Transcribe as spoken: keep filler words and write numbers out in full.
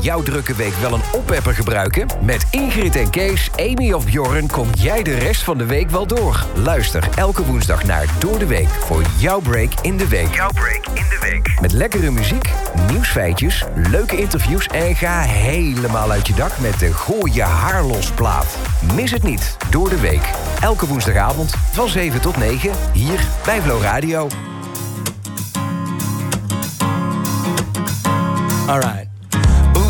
jouw drukke week wel een oppepper gebruiken? Met Ingrid en Kees, Amy of Bjorn kom jij de rest van de week wel door. Luister elke woensdag naar Door de Week voor jouw break in de week. Jouw break in de week. Met lekkere muziek, nieuwsfeitjes, leuke interviews en ga helemaal uit je dak met de Gooi je haar los plaat. Mis het niet, Door de Week. Elke woensdagavond van zeven tot negen hier bij Flow Radio. All right.